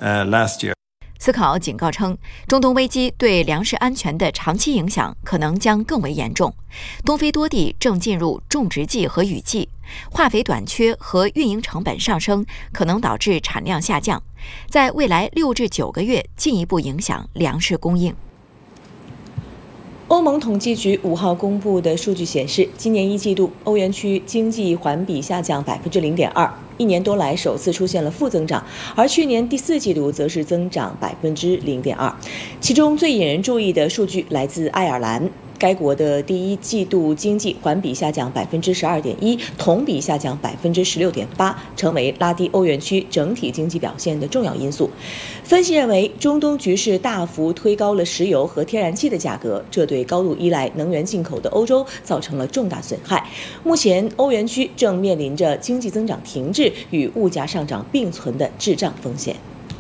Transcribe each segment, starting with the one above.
last year. 思考警告称，中东危机对粮食安全的长期影响可能将更为严重。东非多地正进入种植季和雨季，化肥短缺和运营成本上升可能导致产量下降，在未来6至9个月进一步影响粮食供应。 欧盟统计局5号公布的数据显示，今年1季度欧元区经济环比下降0.2%，一年多来首次出现了负增长，而去年第4季度则是增长0.2%。其中最引人注意的数据来自爱尔兰。该国的第1季度经济环比下降12.1%，同比下降16.8%，成为拉低欧元区整体经济表现的重要因素。分析认为，中东局势大幅推高了石油和天然气的价格，这对高度依赖能源进口的欧洲造成了重大损害。目前，欧元区正面临着经济增长停滞与物价上涨并存的滞胀风险。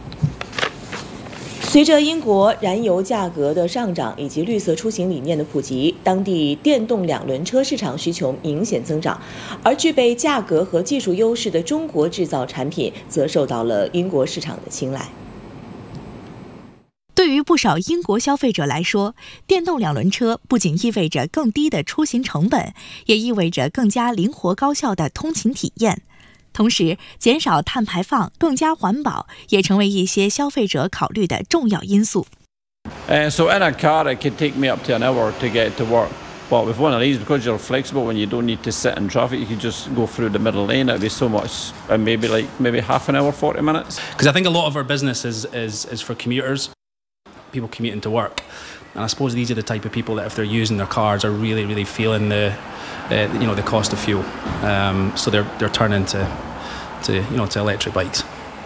随着英国燃油价格的上涨以及绿色出行理念的普及，当地电动2轮车市场需求明显增长，而具备价格和技术优势的中国制造产品则受到了英国市场的青睐。 对于不少英国消费者来说，电动2轮车不仅意味着更低的出行成本，也意味着更加灵活高效的通勤体验。同时，减少碳排放、更加环保也成为一些消费者考虑的重要因素。 So in a car, it could take me up to an hour to get to work. But with one of these, because you're flexible, when you don't need to sit in traffic, you can just go through the middle lane. It'd be so much, maybe half an hour, 40 minutes. Because I think a lot of our business is for commuters, people commuting to work. And I suppose these are the type of people that if they're using their cars are really, really feeling the cost of fuel. So they're turning to electric bikes.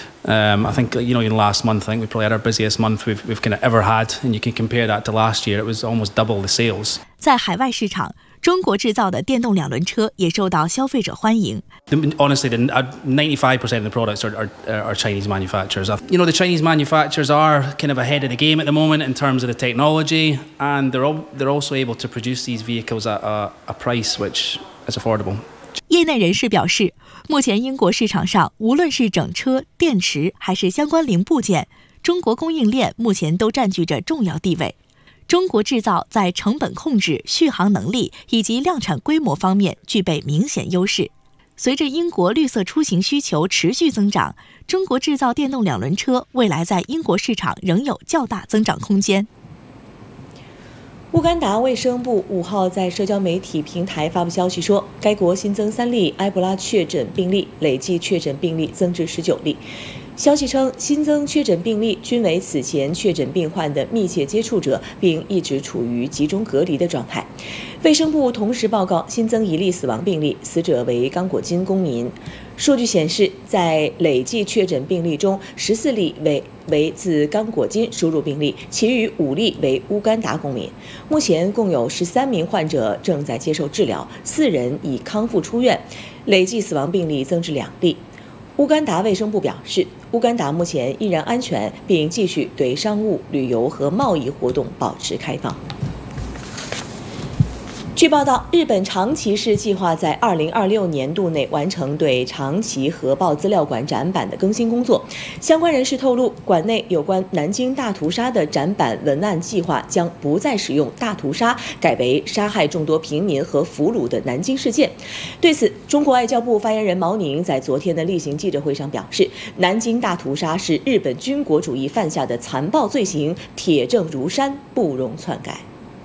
I think in last month, I think we probably had our busiest month we've kind of ever had, and you can compare that to last year. It was almost double the sales. 在海外市场，中国制造的电动2轮车也受到消费者欢迎。 Honestly, 95% of the products are Chinese manufacturers. The Chinese manufacturers are kind of ahead of the game at the moment in terms of the technology, and they're also able to produce these vehicles at a price which is affordable. 业内人士表示，目前英国市场上，无论是整车、电池还是相关零部件，中国供应链目前都占据着重要地位。中国制造在成本控制、续航能力以及量产规模方面具备明显优势。随着英国绿色出行需求持续增长，中国制造电动2轮车未来在英国市场仍有较大增长空间。 乌干达卫生部5号在社交媒体平台发布消息说，该国新增3例埃博拉确诊病例，累计确诊病例增至19例。消息称，新增确诊病例均为此前确诊病患的密切接触者，并一直处于集中隔离的状态。卫生部同时报告新增1例死亡病例，死者为刚果金公民。数据显示，在累计确诊病例中，14例为自刚果金输入病例，其余5例为乌干达公民。目前共有13名患者正在接受治疗，4人已康复出院，累计死亡病例增至2例。乌干达卫生部表示，乌干达目前依然安全，并继续对商务、旅游和贸易活动保持开放。据报道，日本长崎市计划在2026年度内完成对长崎核爆资料馆展板的更新工作。相关人士透露，馆内有关南京大屠杀的展板文案计划将不再使用大屠杀，改为杀害众多平民和俘虏的南京事件。对此，中国外交部发言人毛宁在昨天的例行记者会上表示，南京大屠杀是日本军国主义犯下的残暴罪行，铁证如山，不容篡改。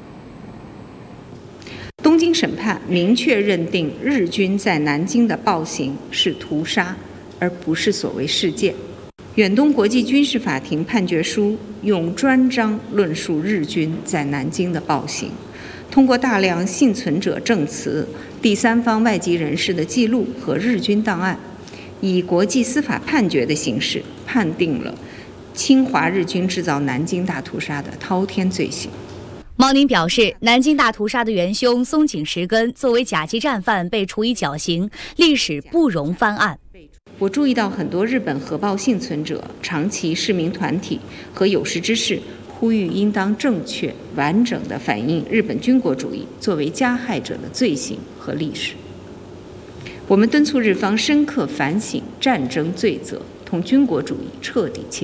东京审判明确认定日军在南京的暴行是屠杀，而不是所谓事件。远东国际军事法庭判决书用专章论述日军在南京的暴行，通过大量幸存者证词、第三方外籍人士的记录和日军档案，以国际司法判决的形式判定了侵华日军制造南京大屠杀的滔天罪行。 毛宁表示，南京大屠杀的元凶松井石根作为甲级战犯被处以绞刑，历史不容翻案。 我注意到很多日本核爆幸存者、长崎市民团体和有识之士呼吁应当正确、完整地反映日本军国主义作为加害者的罪行和历史。我们敦促日方深刻反省战争罪责，同军国主义彻底切